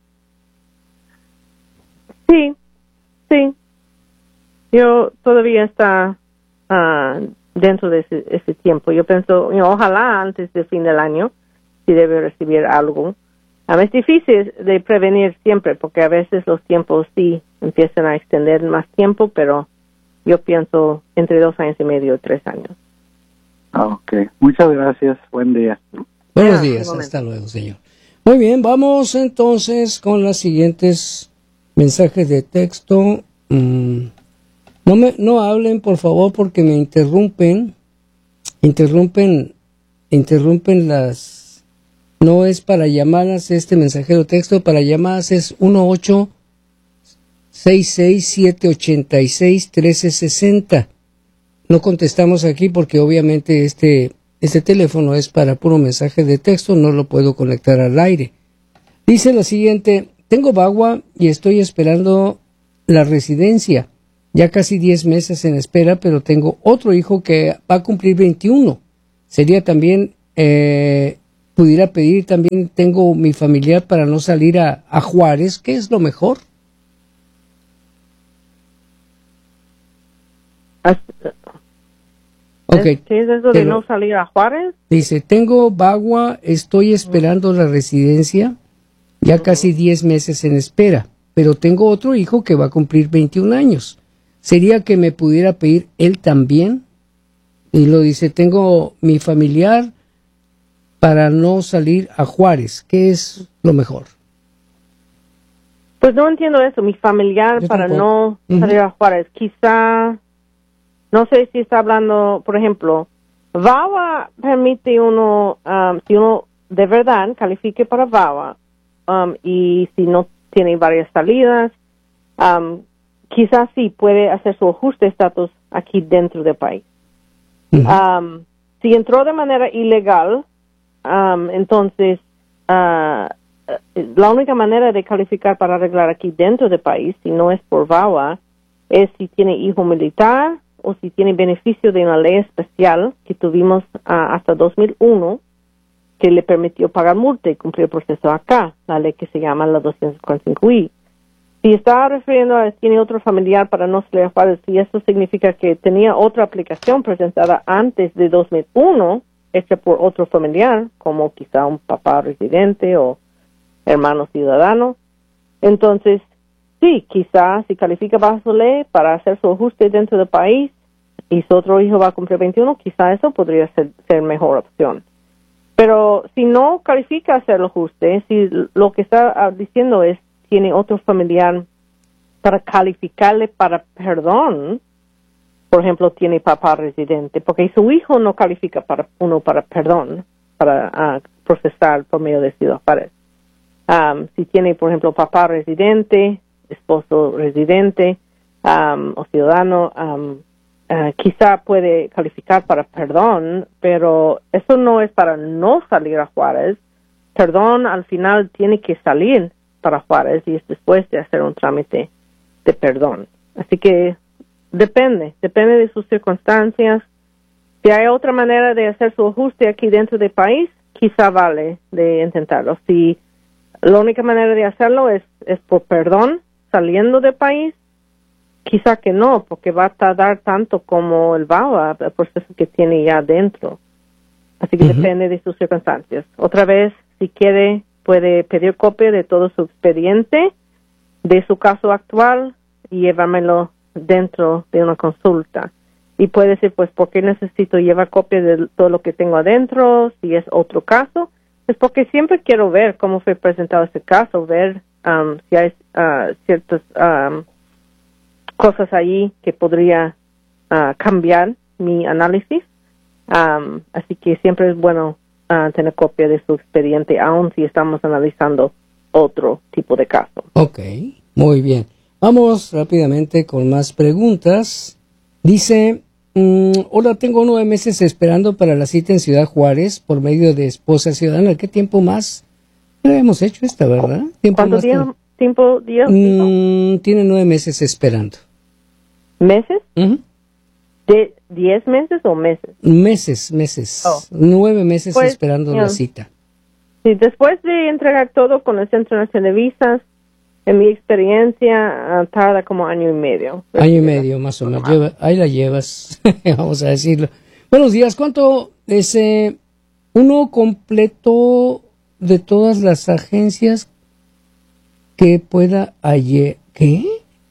Sí, sí. Yo todavía está uh, dentro de ese, ese tiempo. Yo pienso, you know, ojalá antes del fin del año si debe recibir algo. Um, es difícil de prevenir siempre porque a veces los tiempos sí empiezan a extender más tiempo, pero yo pienso entre dos años y medio y tres años. Ok, muchas gracias. Buen día. Buenos días, hasta luego, señor. Muy bien, vamos entonces con los siguientes mensajes de texto. Mm. No me, no hablen, por favor, porque me interrumpen, interrumpen, interrumpen las, no es para llamadas este mensajero texto, para llamadas es uno ocho seis seis siete ocho seis uno tres seis cero. No contestamos aquí porque obviamente este, este teléfono es para puro mensaje de texto, no lo puedo conectar al aire. Dice lo siguiente, tengo V A W A y estoy esperando la residencia. ya casi diez meses en espera, pero tengo otro hijo que va a cumplir veintiuno. Sería también, eh, pudiera pedir también, tengo mi familiar para no salir a, a Juárez. ¿Qué es lo mejor? Okay. ¿Qué es eso de no salir a Juárez? Dice, tengo Bagua, estoy esperando la residencia, ya uh-huh. casi diez meses en espera, pero tengo otro hijo que va a cumplir veintiún años. ¿Sería que me pudiera pedir él también? Y lo dice, tengo mi familiar para no salir a Juárez. ¿Qué es lo mejor? Pues no entiendo eso, mi familiar Yo para tampoco. no salir uh-huh. a Juárez. Quizá, no sé si está hablando, por ejemplo, V A W A permite uno, um, si uno de verdad califique para V A W A um, y si no tiene varias salidas, um, quizás sí puede hacer su ajuste de estatus aquí dentro del país. Uh-huh. Um, si entró de manera ilegal, um, entonces uh, la única manera de calificar para arreglar aquí dentro del país, si no es por V A W A, es si tiene hijo militar o si tiene beneficio de una ley especial que tuvimos uh, hasta dos mil uno, que le permitió pagar multa y cumplir el proceso acá, la ley que se llama la doscientos cuarenta y cinco I. Si está refiriendo a tiene otro familiar para no salir a Juárez, si eso significa que tenía otra aplicación presentada antes de dos mil uno, hecha por otro familiar, como quizá un papá residente o hermano ciudadano, entonces sí, quizá si califica bajo su ley para hacer su ajuste dentro del país y su otro hijo va a cumplir veintiuno, quizá eso podría ser, ser mejor opción. Pero si no califica a hacer el ajuste, si lo que está diciendo es tiene otro familiar para calificarle para perdón, por ejemplo, tiene papá residente, porque su hijo no califica para uno para perdón, para uh, procesar por medio de Ciudad Juárez. Um, si tiene, por ejemplo, papá residente, esposo residente um, o ciudadano, um, uh, quizá puede calificar para perdón, pero eso no es para no salir a Juárez. Perdón al final tiene que salir para Juárez y es después de hacer un trámite de perdón. Así que depende, depende de sus circunstancias. Si hay otra manera de hacer su ajuste aquí dentro del país, quizá vale de intentarlo. Si la única manera de hacerlo es, es por perdón, saliendo del país, quizá que no, porque va a tardar tanto como el V A W A, el proceso que tiene ya dentro. Así que uh-huh. depende de sus circunstancias. Otra vez, si quiere, puede pedir copia de todo su expediente, de su caso actual, y llevármelo dentro de una consulta. Y puede decir, pues, ¿por qué necesito llevar copia de todo lo que tengo adentro? Si es otro caso, es porque siempre quiero ver cómo fue presentado ese caso, ver um, si hay uh, ciertas um, cosas ahí que podría uh, cambiar mi análisis. Um, así que siempre es bueno uh, tener copia de su expediente, aun si estamos analizando otro tipo de caso. Ok, muy bien. Vamos rápidamente con más preguntas. Dice, mmm, hola, tengo nueve meses esperando para la cita en Ciudad Juárez por medio de Esposa Ciudadana. ¿Qué tiempo más? Ya hemos hecho esta, ¿verdad? ¿Cuánto tiempo? ¿Tiempo? Días? Mm, tiene nueve meses esperando. ¿Meses? Uh-huh. ¿De diez meses o meses? Meses, meses. Oh. Nueve meses pues, esperando yeah. la cita. Sí, después de entregar todo con el Centro Nacional de Visas, en mi experiencia, uh, tarda como año y medio. Año y medio, más o menos. Lleva, ahí la llevas, vamos a decirlo. Buenos días, ¿cuánto es eh, uno completo de todas las agencias que pueda ayer? ¿Qué?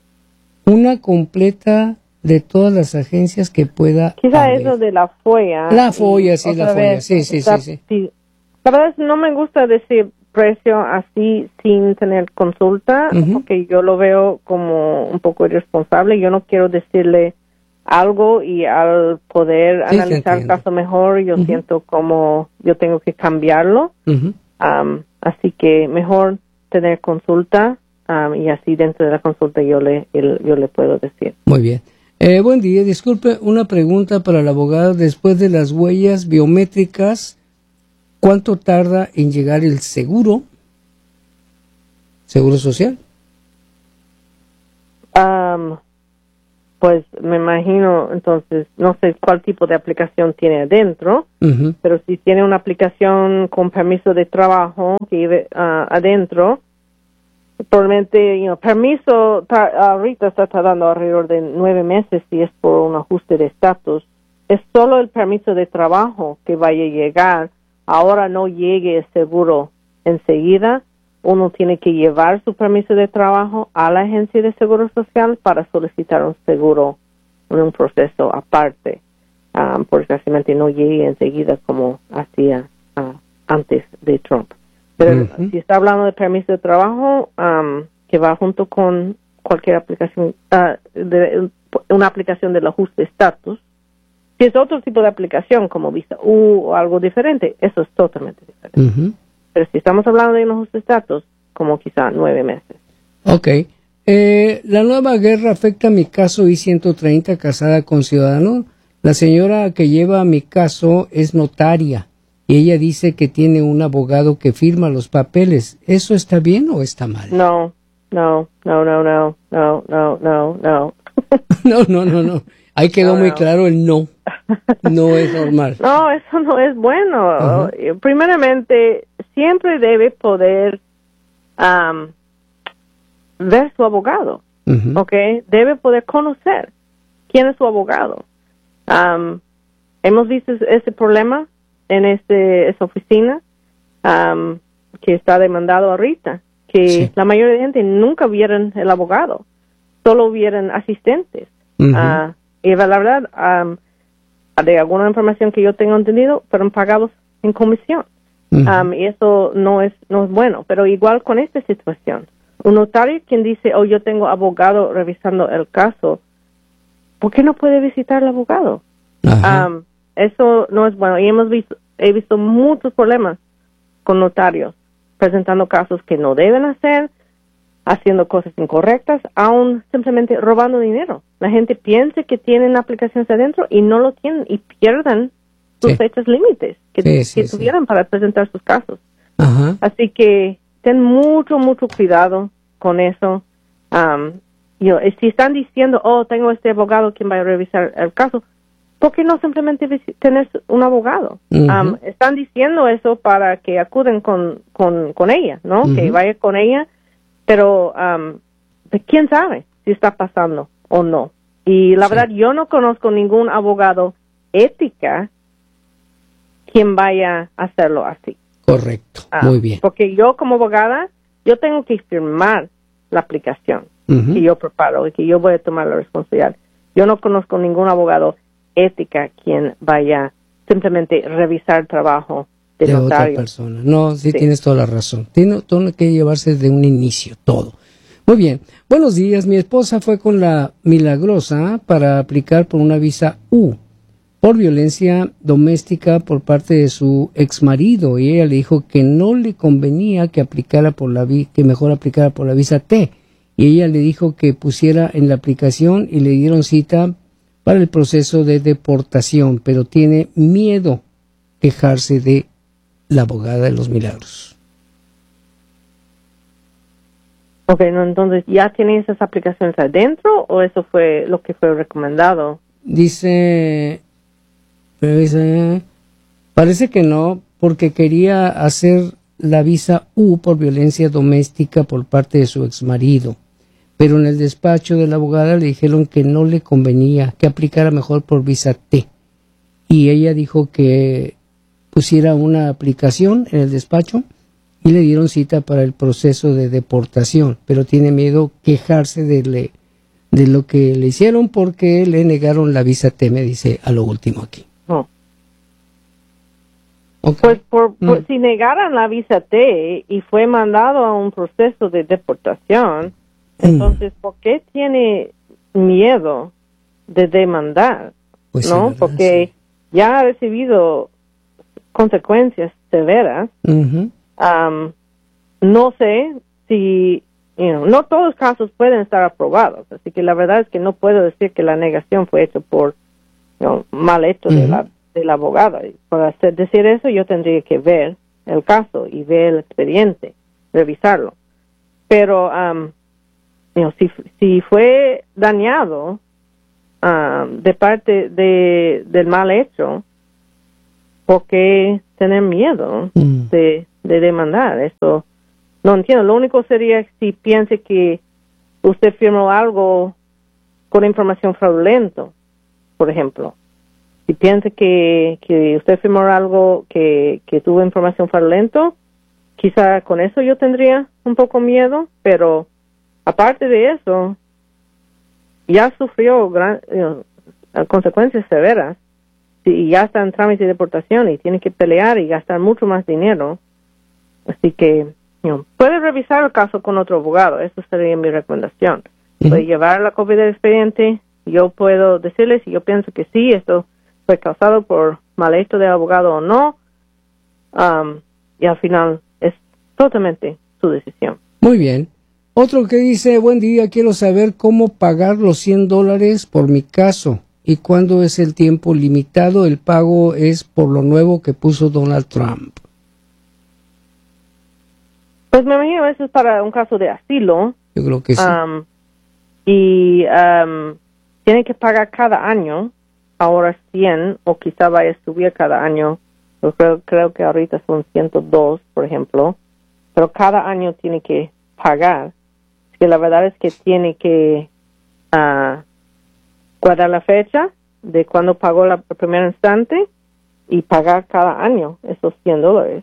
Una completa de todas las agencias que pueda Quizá haber. eso de la FOIA. La FOIA, sí, la FOIA, vez, sí, sí, está, sí, sí. sí. La verdad es, no me gusta decir precio así sin tener consulta, uh-huh. porque yo lo veo como un poco irresponsable. Yo no quiero decirle algo y al poder sí, analizar el caso mejor, yo uh-huh. siento como yo tengo que cambiarlo. Uh-huh. Um, así que mejor tener consulta um, y así dentro de la consulta yo le, el, yo le puedo decir. Muy bien. Eh, buen día, disculpe, una pregunta para el abogado. Después de las huellas biométricas, ¿cuánto tarda en llegar el seguro? ¿Seguro social? Um, pues me imagino, entonces, no sé cuál tipo de aplicación tiene adentro, Uh-huh. pero si tiene una aplicación con permiso de trabajo que lleve uh, adentro, probablemente, you know, permiso ta, ahorita está tardando alrededor de nueve meses si es por un ajuste de estatus. Es solo el permiso de trabajo que vaya a llegar. Ahora no llegue el seguro enseguida. Uno tiene que llevar su permiso de trabajo a la agencia de seguro social para solicitar un seguro en un proceso aparte, um, porque básicamente no llegue enseguida como hacía uh, antes de Trump. Pero uh-huh. si está hablando de permiso de trabajo, um, que va junto con cualquier aplicación, uh, de, una aplicación del ajuste de estatus, si es otro tipo de aplicación como Visa U o algo diferente, eso es totalmente diferente. Uh-huh. Pero si estamos hablando de un ajuste de estatus, como quizá nueve meses. Ok. Eh, la nueva guerra afecta mi caso I ciento treinta, casada con ciudadano. La señora que lleva mi caso es notaria y ella dice que tiene un abogado que firma los papeles. ¿Eso está bien o está mal? No, no, no, no, no, no, no, no, no. No, no, no, no. Ahí quedó no, muy no. claro el no. No es normal. No, eso no es bueno. Uh-huh. Primeramente, siempre debe poder um, ver su abogado, uh-huh. ¿ok? Debe poder conocer quién es su abogado. Um, hemos visto ese problema en este esa oficina um, que está demandado ahorita, que sí. la mayoría de gente nunca vieron el abogado, solo vieron asistentes. Uh-huh. Uh, y la verdad, um, de alguna información que yo tengo entendido, fueron pagados en comisión. Uh-huh. Um, y eso no es no es bueno. Pero igual con esta situación, un notario quien dice, oh, yo tengo abogado revisando el caso, ¿por qué no puede visitar al abogado? Uh-huh. Um, eso no es bueno. Y hemos visto, he visto muchos problemas con notarios presentando casos que no deben hacer, haciendo cosas incorrectas, aún simplemente robando dinero. La gente piensa que tienen aplicaciones adentro y no lo tienen y pierden sus sí. fechas límites que, sí, sí, que tuvieran sí. para presentar sus casos. Uh-huh. Así que ten mucho, mucho cuidado con eso. Um, you know, si están diciendo, oh, tengo este abogado quien va a revisar el caso, ¿por qué no simplemente tener un abogado? Uh-huh. Um, están diciendo eso para que acuden con, con, con ella, ¿no? Uh-huh. Que vaya con ella. Pero, um, ¿quién sabe si está pasando o no? Y la sí. verdad, yo no conozco ningún abogado ética quien vaya a hacerlo así. Correcto, uh, muy bien. Porque yo como abogada, yo tengo que firmar la aplicación uh-huh. que yo preparo y que yo voy a tomar la responsabilidad. Yo no conozco ningún abogado ética quien vaya simplemente revisar el trabajo de, de otra persona. No, sí, sí tienes toda la razón. Tiene, tiene que llevarse desde un inicio todo. Muy bien. Buenos días. Mi esposa fue con la Milagrosa para aplicar por una visa U por violencia doméstica por parte de su exmarido y ella le dijo que no le convenía que aplicara por la vi- que mejor aplicara por la visa T y ella le dijo que pusiera en la aplicación y le dieron cita para el proceso de deportación, pero tiene miedo quejarse de la abogada de los milagros. Ok, no, entonces, ¿ya tiene esas aplicaciones adentro o eso fue lo que fue recomendado? Dice, dice, parece que no, porque quería hacer la visa U por violencia doméstica por parte de su exmarido, pero en el despacho de la abogada le dijeron que no le convenía, que aplicara mejor por visa T, y ella dijo que pusiera una aplicación en el despacho y le dieron cita para el proceso de deportación, pero tiene miedo quejarse de, le, de lo que le hicieron porque le negaron la visa T, me dice a lo último aquí. Oh. Okay. Pues por, por, mm. si negaran la visa T y fue mandado a un proceso de deportación, mm. entonces, ¿por qué tiene miedo de demandar? Pues ¿no? Sí, porque sí. ya ha recibido consecuencias severas. Uh-huh. Um, no sé si, you know, no todos los casos pueden estar aprobados, así que la verdad es que no puedo decir que la negación fue hecha por, you know, mal hecho uh-huh. de la de la abogada. Para hacer, decir eso yo tendría que ver el caso y ver el expediente, revisarlo. Pero um, you know, si si fue dañado uh, de parte de del mal hecho, ¿por qué tener miedo mm. de, de demandar? Eso no entiendo. Lo único sería si piense que usted firmó algo con información fraudulenta, por ejemplo. Si piensa que, que usted firmó algo que, que tuvo información fraudulenta, quizá con eso yo tendría un poco miedo, pero aparte de eso, ya sufrió gran, you know, consecuencias severas y ya está en trámite de deportación y tiene que pelear y gastar mucho más dinero. Así que you know, puede revisar el caso con otro abogado. Eso sería mi recomendación. Uh-huh. Puede llevar la copia del expediente. Yo puedo decirle si yo pienso que sí, esto fue causado por mal hecho de abogado o no, um, y al final es totalmente su decisión. Muy bien. Otro que dice, buen día, quiero saber cómo pagar los cien dólares por mi caso y cuándo es el tiempo limitado. El pago es por lo nuevo que puso Donald Trump. Pues me imagino eso es para un caso de asilo. Yo creo que sí. Um, y um, tiene que pagar cada año. Ahora cien, o quizá vaya a subir cada año. Yo creo, creo que ahorita son ciento dos, por ejemplo. Pero cada año tiene que pagar. Así que la verdad es que tiene que uh, guardar la fecha de cuando pagó la, el primer instante y pagar cada año esos cien dólares.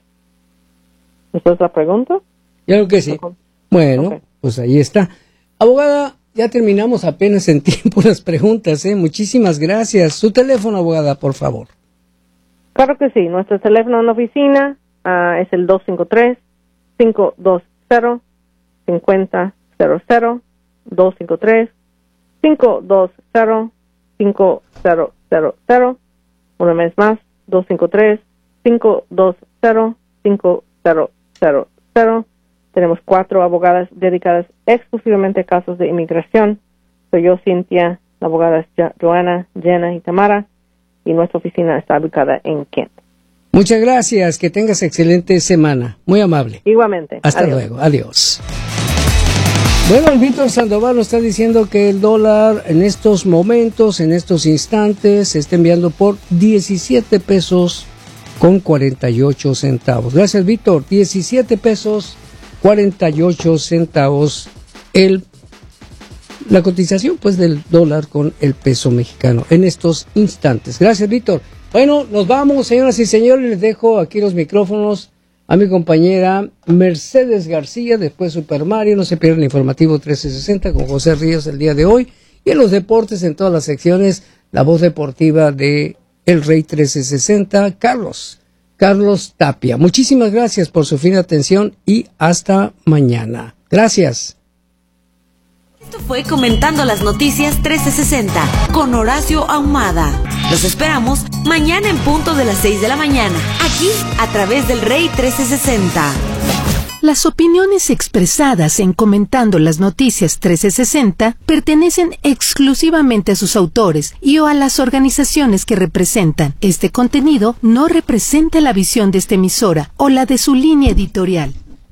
¿Esa es la pregunta? Yo creo que sí. Okay. Bueno, okay. Pues ahí está. Abogada, ya terminamos apenas en tiempo las preguntas, ¿eh? Muchísimas gracias. Su teléfono, abogada, por favor. Claro que sí. Nuestro teléfono en la oficina uh, es el dos cinco tres, cinco dos cero, cinco cero cero cero, dos cinco tres, cinco dos cero, cinco cero cero cero. Una vez más, dos cinco tres, cinco dos cero, cinco cero cero cero. Tenemos cuatro abogadas dedicadas exclusivamente a casos de inmigración. Soy yo, Cintia, la abogada es Joana, Jenna y Tamara, y nuestra oficina está ubicada en Kent. Muchas gracias, que tengas excelente semana. Muy amable. Igualmente. Hasta Adiós. luego, adiós. Bueno, el Víctor Sandoval nos está diciendo que el dólar en estos momentos, en estos instantes, se está enviando por diecisiete pesos con cuarenta y ocho centavos. Gracias, Víctor. diecisiete pesos cuarenta y ocho centavos el la cotización pues del dólar con el peso mexicano en estos instantes. Gracias, Víctor. Bueno, nos vamos, señoras y señores. Les dejo aquí los micrófonos a mi compañera Mercedes García, después Super Mario. No se pierdan el informativo trece sesenta con José Ríos el día de hoy, y en los deportes, en todas las secciones, la voz deportiva de El Rey trece sesenta, Carlos Carlos Tapia. Muchísimas gracias por su fina atención y hasta mañana. Gracias. Esto fue Comentando las Noticias trece sesenta con Horacio Ahumada. Los esperamos mañana en punto de las seis de la mañana, aquí a través del Rey trece sesenta. Las opiniones expresadas en Comentando las Noticias trece sesenta pertenecen exclusivamente a sus autores y o a las organizaciones que representan. Este contenido no representa la visión de esta emisora o la de su línea editorial.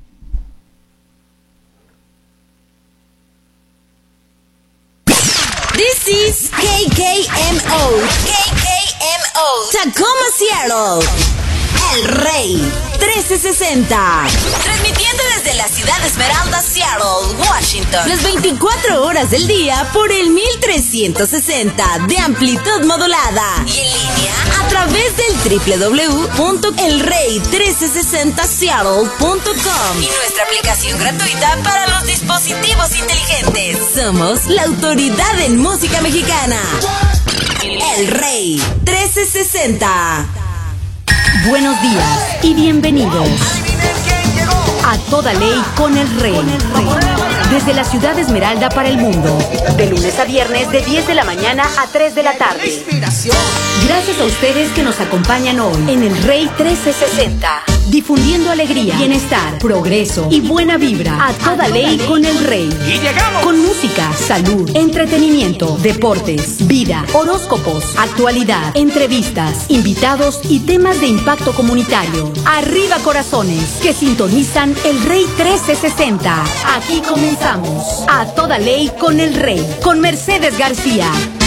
This is K K M O. K K M O. Tacoma, Seattle. El Rey trece sesenta. Transmitiendo desde la ciudad de Esmeralda, Seattle, Washington. Las veinticuatro horas del día por el mil trescientos sesenta de amplitud modulada. Y en línea a través del doble u doble u doble u punto el rey trece sesenta seattle punto com. Y nuestra aplicación gratuita para los dispositivos inteligentes. Somos la autoridad en música mexicana. El Rey trece sesenta. Buenos días y bienvenidos a Toda Ley con el Rey. Desde la ciudad de Esmeralda para el mundo, de lunes a viernes de diez de la mañana a tres de la tarde. Gracias a ustedes que nos acompañan hoy en el Rey trece sesenta, difundiendo alegría, bienestar, progreso y buena vibra a toda ley con el Rey. Y llegamos con música, salud, entretenimiento, deportes, vida, horóscopos, actualidad, entrevistas, invitados y temas de impacto comunitario. Arriba corazones que sintonizan el Rey trece sesenta. Aquí comenzamos a toda ley con el Rey, con Mercedes García.